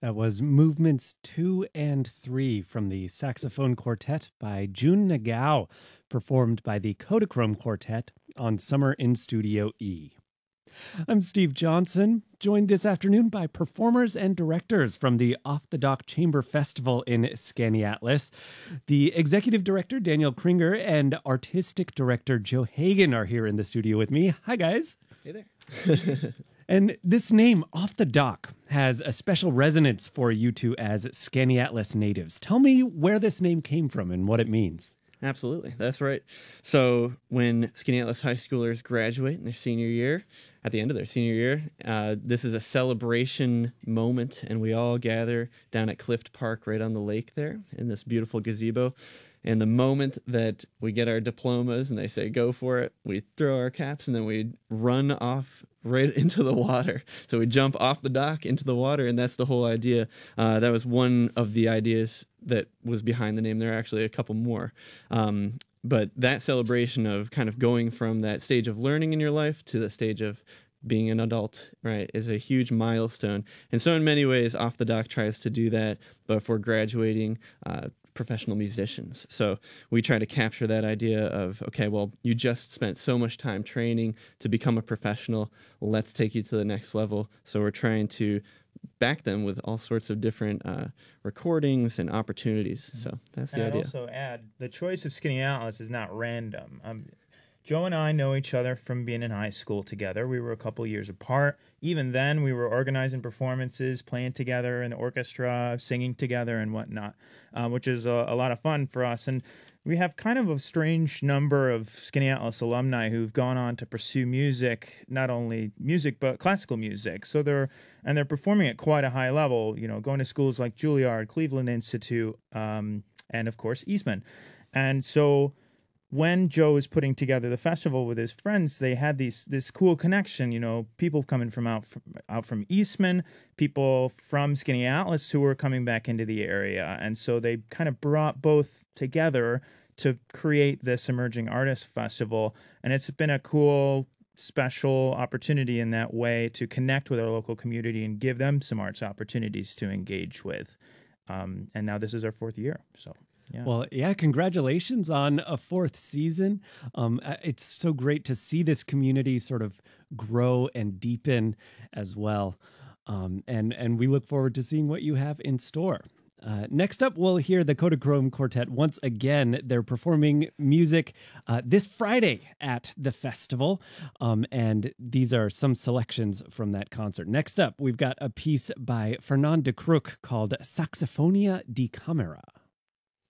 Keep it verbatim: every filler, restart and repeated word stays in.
That was movements two and three from the saxophone quartet by Jun Nagao, performed by the Kodachrome Quartet on Summer in Studio E. I'm Steve Johnson, joined this afternoon by performers and directors from the Off the Dock Chamber Festival in Skaneateles. The executive director, Daniel Kringer, and artistic director, Joe Hagan, are here in the studio with me. Hi, guys. Hey there. And this name, Off the Dock, has a special resonance for you two as Skaneateles natives. Tell me where this name came from and what it means. Absolutely. That's right. So when Skaneateles high schoolers graduate in their senior year, at the end of their senior year, uh, this is a celebration moment, and we all gather down at Clift Park right on the lake there in this beautiful gazebo. And the moment that we get our diplomas and they say, go for it, we throw our caps and then we run off right into the water. So we jump off the dock into the water, and that's the whole idea. Uh, that was one of the ideas that was behind the name. There are actually a couple more. Um, but that celebration of kind of going from that stage of learning in your life to the stage of being an adult, right, is a huge milestone. And so in many ways, Off the Dock tries to do that, but for graduating uh, professional musicians. So we try to capture that idea of, okay, well, you just spent so much time training to become a professional. Let's take you to the next level. So we're trying to back them with all sorts of different uh, recordings and opportunities. So that's the and idea. I'd also add, the choice of Skaneateles is not random. Um, Joe and I know each other from being in high school together. We were a couple years apart. Even then, we were organizing performances, playing together in the orchestra, singing together and whatnot, uh, which is a, a lot of fun for us. And we have kind of a strange number of Skaneateles alumni who've gone on to pursue music, not only music, but classical music. So they're, and they're performing at quite a high level, you know, going to schools like Juilliard, Cleveland Institute, um, and of course, Eastman. And so when Joe was putting together the festival with his friends, they had these this cool connection. You know, people coming from out from, out from Eastman, people from Skaneateles who were coming back into the area, and so they kind of brought both together to create this emerging artist festival. And it's been a cool, special opportunity in that way to connect with our local community and give them some arts opportunities to engage with. Um, and now this is our fourth year, so. Yeah. Well, yeah, congratulations on a fourth season. Um, uh, it's so great to see this community sort of grow and deepen as well. Um, and, and we look forward to seeing what you have in store. Uh, next up, we'll hear the Kodachrome Quartet once again. They're performing music uh, this Friday at the festival, um, and these are some selections from that concert. Next up, we've got a piece by Fernand de Crook called Saxophonia di Camera.